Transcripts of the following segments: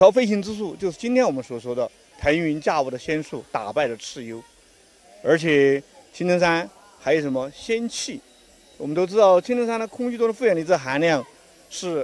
条飞行之术就是今天我们所说的腾云驾雾的仙术打败了蚩尤，而且青城山还有什么仙气？我们都知道青城山的空气中的负氧离子含量是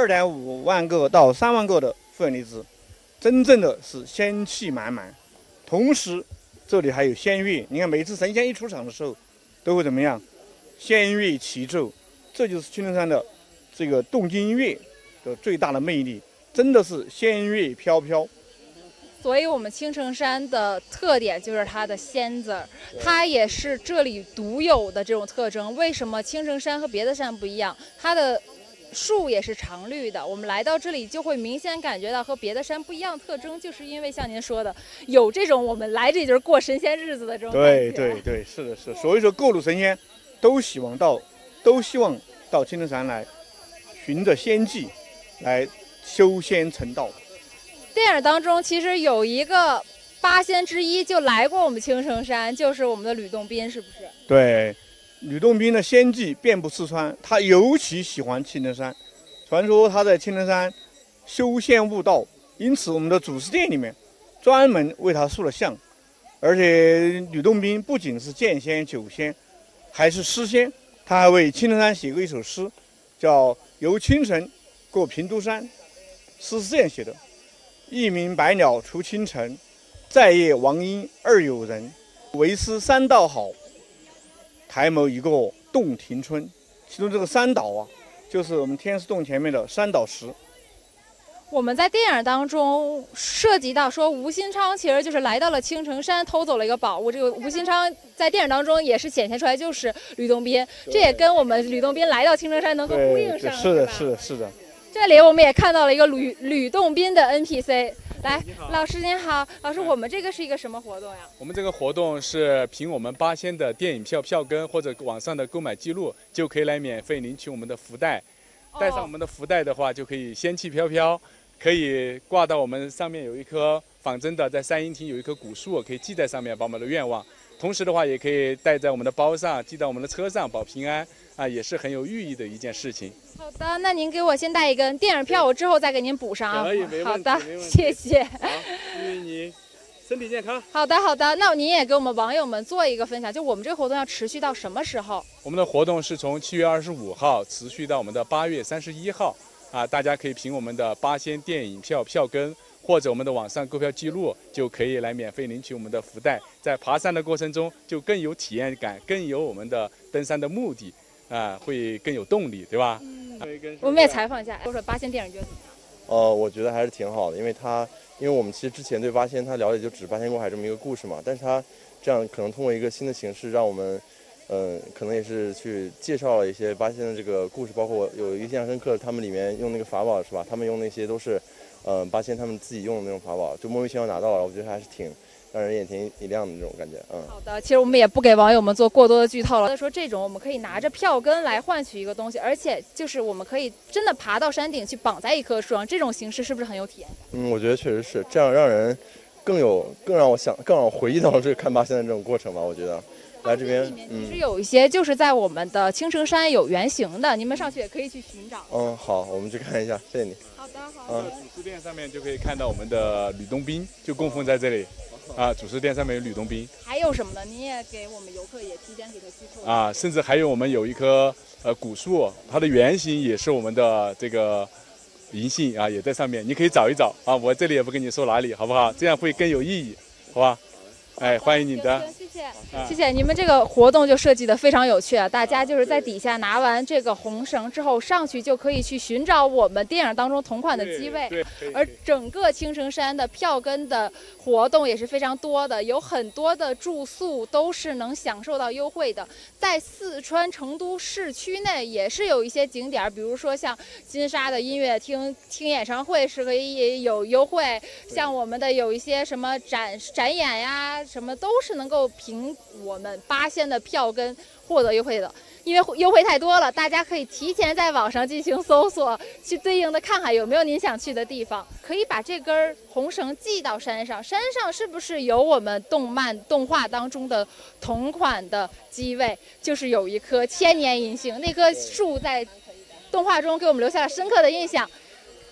2.5万个到3万个的负氧离子，真正的是仙气满满。同时，这里还有仙乐，你看每次神仙一出场的时候，都会怎么样？仙乐齐奏，这就是青城山的这个动静乐的最大的魅力，真的是仙乐飘飘。 所以我们青城山的特点就是它的仙字儿，它也是这里独有的这种特征。为什么青城山和别的山不一样？它的树也是常绿的，我们来到这里就会明显感觉到和别的山不一样的特征，就是因为像您说的，有这种我们来这就是过神仙日子的这种感觉。 对，是的，是的。所以说各路神仙都希望到青城山来，循着仙迹来修仙成道。 电影当中其实有一个8仙之一就来过我们青城山，就是我们的吕洞宾，是不是？ 对，吕洞宾的仙迹遍布四川，他尤其喜欢青城山。传说他在青城山修仙悟道，因此我们的祖师殿里面专门为他塑了像。而且吕洞宾不仅是剑仙、酒仙，还是诗仙。他还为青城山写过一首诗，叫《游青城过平都山》，诗是这样写的：一鸣百鸟出青城，在夜王英二友人。为师山道好，抬眸一个洞庭春。其中这个山岛啊，就是我们天师洞前面的山岛石。 我们在电影当中涉及到说，吴新昌其实就是来到了青城山，偷走了一个宝物。这个吴新昌在电影当中也是显现出来，就是吕洞宾。这也跟我们吕洞宾来到青城山能够呼应上。 是的，是的，是的。 这里我们也看到了一个吕洞宾的 NPC。来，老师您好，老师，我们这个是一个什么活动呀？ 我们这个活动是凭我们8仙的电影票根或者网上的购买记录，就可以来免费领取我们的福袋。带上我们的福袋的话，就可以仙气飘飘，可以挂到我们上面有一棵仿真的，在三阴亭有一棵古树，可以系在上面，把我们的愿望。同时的话，也可以带在我们的包上，系到我们的车上，保平安啊，也是很有寓意的一件事情。 好的，那您给我先带一根电影票，我之后再给您补上啊。 可以，没问题。 好的，谢谢。 好，祝你身体健康。 好的，好的。那您也给我们网友们做一个分享，就我们这个活动要持续到什么时候？ 我们的活动是从7月25号持续到我们的8月31号啊，大家可以凭我们的8仙电影票根，或者我们的网上购票记录，就可以来免费领取我们的福袋。在爬山的过程中，就更有体验感，更有我们的登山的目的啊，会更有动力，对吧？ 我们也采访一下，说说8仙电影觉得怎么样？ 我觉得还是挺好的，因为我们其实之前对8仙他了解就只8仙过海这么一个故事嘛，但是他这样可能通过一个新的形式，让我们可能也是去介绍了一些8仙的这个故事，包括有一个印象深刻的，他们里面用那个法宝是吧？他们用那些都是8仙他们自己用的那种法宝，就莫名其妙拿到了，我觉得还是挺让人眼前一亮的那种感觉。 好的，其实我们也不给网友们做过多的剧透了。说这种我们可以拿着票根来换取一个东西，而且就是我们可以真的爬到山顶去绑在一棵树上，这种形式是不是很有体验感？ 我觉得确实是这样，让人更让我回忆到了这个看8仙的这种过程吧。我觉得来这边其实有一些就是在我们的青城山有原型的，你们上去也可以去寻找。 好，我们去看一下，谢谢你。 好的，好的。 主持殿上面就可以看到我们的吕洞宾，就供奉在这里。啊，主持殿上面有吕洞宾， 还有什么呢？您也给我们游客也提前给他剧透啊，甚至还有我们有一棵古树，它的原型也是我们的这个银杏啊，也在上面，你可以找一找啊。我这里也不跟你说哪里，好不好？这样会更有意义，好吧？哎，欢迎你的， 谢谢你们这个活动就设计的非常有趣啊！大家就是在底下拿完这个红绳之后，上去就可以去寻找我们电影当中同款的机位。而整个青城山的票根的活动也是非常多的，有很多的住宿都是能享受到优惠的。在四川成都市区内也是有一些景点，比如说像金沙的音乐厅听演唱会是可以有优惠，像我们的有一些什么展演呀。什么都是能够凭我们8仙的票根获得优惠的，因为优惠太多了，大家可以提前在网上进行搜索，去对应的看看有没有您想去的地方。可以把这根红绳系到山上，山上是不是有我们动画当中的同款的机位？就是有一棵千年银杏，那棵树在动画中给我们留下了深刻的印象。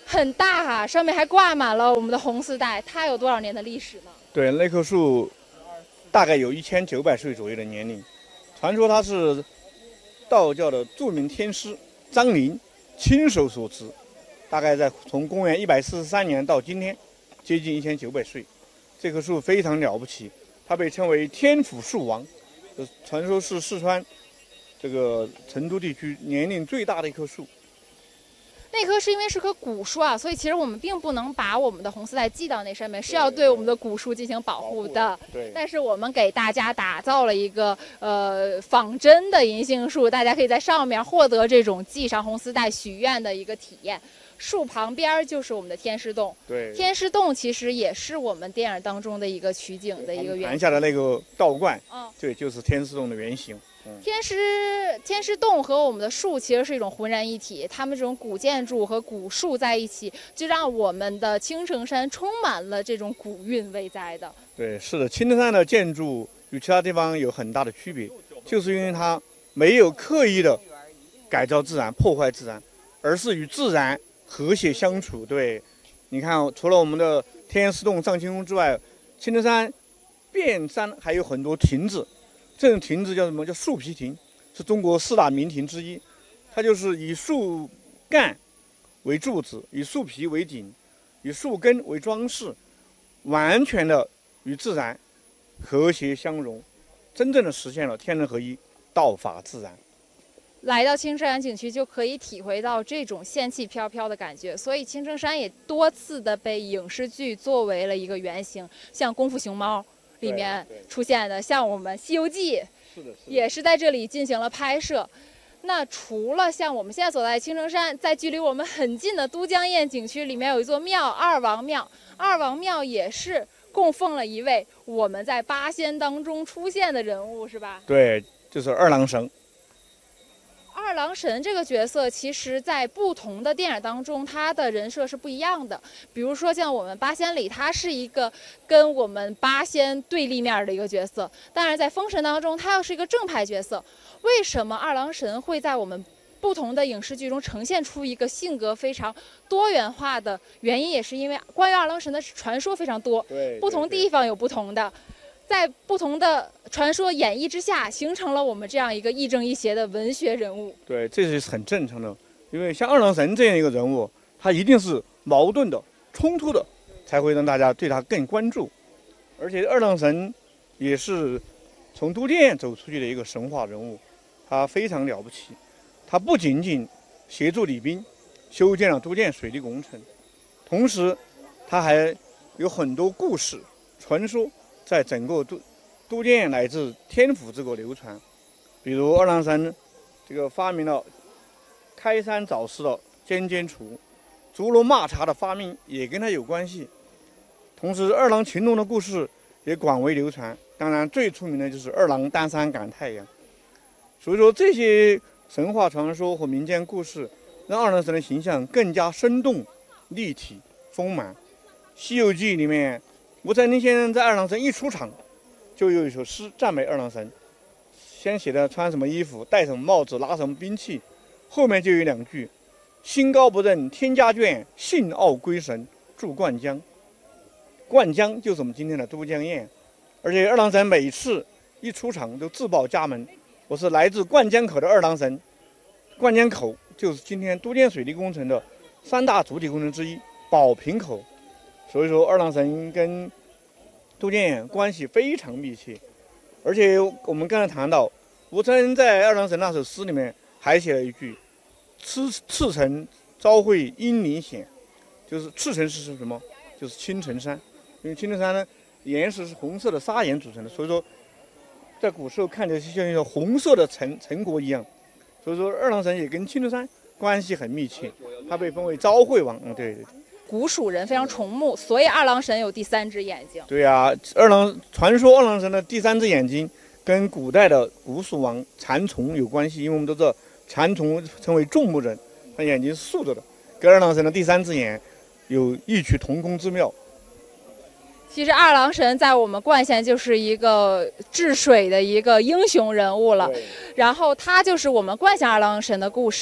很大哈，上面还挂满了我们的红丝带，它有多少年的历史呢？ 对，那棵树大概有1900岁左右的年龄，传说它是道教的著名天师张陵亲手所植，大概从公元143年到今天，接近1900岁。这棵树非常了不起，它被称为天府树王，传说是四川这个成都地区年龄最大的一棵树。 那棵是因为是棵古树啊，所以其实我们并不能把我们的红丝带系到那上面，是要对我们的古树进行保护的。 对。 但是我们给大家打造了一个仿真的银杏树，大家可以在上面获得这种系上红丝带许愿的一个体验。树旁边就是我们的天师洞。 对。天师洞其实也是我们电影当中的一个取景的一个原型。 盘下的那个道观，对，就是天师洞的原型。 天师洞和我们的树其实是一种浑然一体，它们这种古建筑和古树在一起，就让我们的青城山充满了这种古韵味在的。 对，是的，青城山的建筑与其他地方有很大的区别，就是因为它没有刻意的改造自然、破坏自然，而是与自然和谐相处。对，你看，除了我们的天师洞、上清宫之外，青城山遍山还有很多亭子。这种亭子叫什么？叫树皮亭，是中国4大名亭之一。它就是以树干为柱子，以树皮为顶，以树根为装饰，完全的与自然和谐相融，真正的实现了天人合一、道法自然。 来到青城山景区就可以体会到这种仙气飘飘的感觉，所以青城山也多次的被影视剧作为了一个原型，像《功夫熊猫》里面出现的，像我们《西游记》也是在这里进行了拍摄。那除了像我们现在所在的青城山，在距离我们很近的都江堰景区里面有一座庙，二王庙。二王庙也是供奉了一位我们在八仙当中出现的人物，是吧？ 对，就是二郎神。 二郎神这个角色，其实在不同的电影当中，他的人设是不一样的。比如说像我们八仙里，他是一个跟我们八仙对立面的一个角色；当然在封神当中，他又是一个正派角色。为什么二郎神会在我们不同的影视剧中呈现出一个性格非常多元化的原因，也是因为关于二郎神的传说非常多，不同地方有不同的。在不同的传说演绎之下，形成了我们这样一个亦正亦邪的文学人物。 对，这是很正常的，因为像二郎神这样一个人物，他一定是矛盾的、冲突的，才会让大家对他更关注。而且二郎神也是从都电走出去的一个神话人物，他非常了不起。他不仅仅协助李冰修建了都电水利工程，同时他还有很多故事传说在整个都电乃至天府这个流传。比如二郎神这个发明了开山早市的尖尖厨，竹篓抹茶的发明也跟他有关系。同时二郎擒龙的故事也广为流传，当然最出名的就是二郎担山赶太阳。所以说这些神话传说和民间故事让二郎神的形象更加生动、立体、丰满。《西游记》里面吴承恩先生在二郎神一出场就有一首诗赞美二郎神，先写的穿什么衣服、戴什么帽子、拿什么兵器，后面就有2句：心高不认天家眷，性傲归神住灌江。灌江就是我们今天的都江堰，而且二郎神每次一出场都自报家门，我是来自灌江口的二郎神。灌江口就是今天都电水利工程的3大主体工程之一宝瓶口，所以说二郎神跟都电堰关系非常密切。而且我们刚才谈到吴承恩在二郎神那首诗里面还写了一句：赤城朝会阴林险，就是赤城是什么？就是青城山。因为青城山呢岩石是红色的砂岩组成的，所以说在古时候看着像一个红色的城国一样。所以说二郎神也跟青城山关系很密切，他被封为昭惠王。对对。 古蜀人非常崇慕，所以二郎神有第3只眼睛。 对啊，传说二郎神的第3只眼睛跟古代的古蜀王蚕丛有关系，因为我们都知道蚕丛称为众目人，他眼睛是竖着的，跟二郎神的第3只眼有异曲同工之妙。 其实二郎神在我们冠县就是一个治水的一个英雄人物了，然后他就是我们冠县二郎神的故事。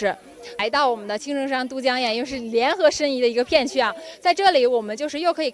来到我们的青城山都江堰，又是联合申遗的一个片区啊，在这里我们就是又可以